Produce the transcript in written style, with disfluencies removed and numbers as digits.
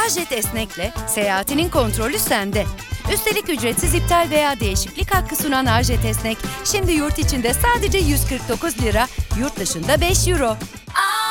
AJet Esnek'le seyahatinin kontrolü sende. Üstelik ücretsiz iptal veya değişiklik hakkı sunan AJet Esnek, şimdi yurt içinde sadece 149 lira, yurt dışında 5 euro.